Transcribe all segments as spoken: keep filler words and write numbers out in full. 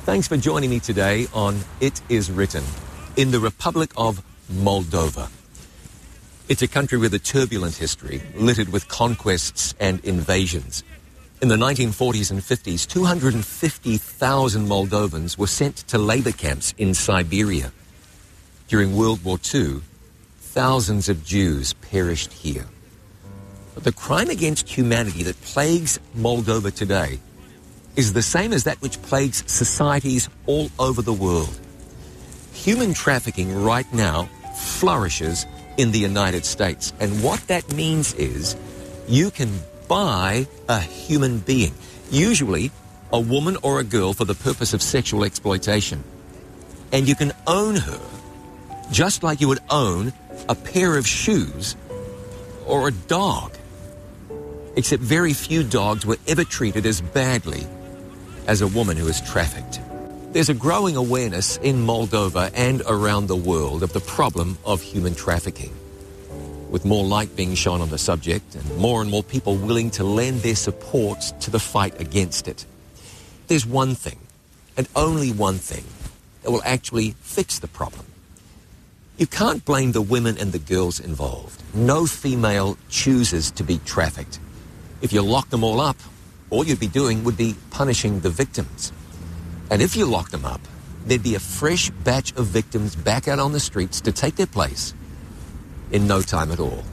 Thanks for joining me today on It Is Written in the Republic of Moldova. It's a country with a turbulent history, littered with conquests and invasions. In the nineteen forties and fifties, two hundred fifty thousand Moldovans were sent to labor camps in Siberia. During World War Two, thousands of Jews perished here. But the crime against humanity that plagues Moldova today is the same as that which plagues societies all over the world. Human trafficking right now flourishes in the United States. And what that means is you can buy a human being, usually a woman or a girl, for the purpose of sexual exploitation. And you can own her just like you would own a pair of shoes or a dog. Except very few dogs were ever treated as badly as a woman who is trafficked. There's a growing awareness in Moldova and around the world of the problem of human trafficking, with more light being shone on the subject and more and more people willing to lend their support to the fight against it. There's one thing, and only one thing, that will actually fix the problem. You can't blame the women and the girls involved. No female chooses to be trafficked. If you lock them all up, all you'd be doing would be punishing the victims. And if you lock them up, there'd be a fresh batch of victims back out on the streets to take their place in no time at all.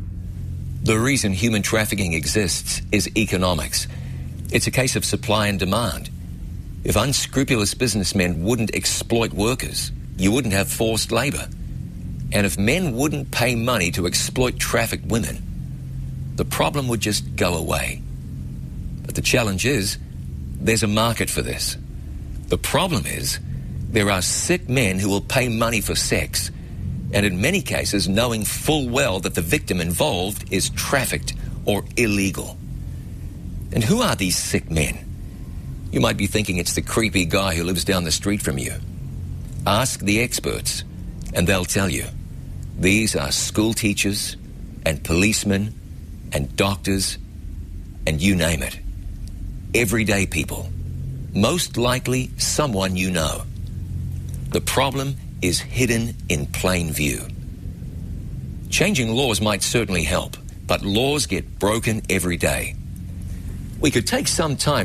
The reason human trafficking exists is economics. It's a case of supply and demand. If unscrupulous businessmen wouldn't exploit workers, you wouldn't have forced labor. And if men wouldn't pay money to exploit trafficked women, the problem would just go away. But the challenge is, there's a market for this. The problem is, there are sick men who will pay money for sex, and in many cases knowing full well that the victim involved is trafficked or illegal. And who are these sick men? You might be thinking it's the creepy guy who lives down the street from you. Ask the experts, and they'll tell you. These are school teachers and policemen and doctors and you name it. Everyday people. Most likely someone you know. The problem is hidden in plain view. Changing laws might certainly help, but laws get broken every day. We could take some time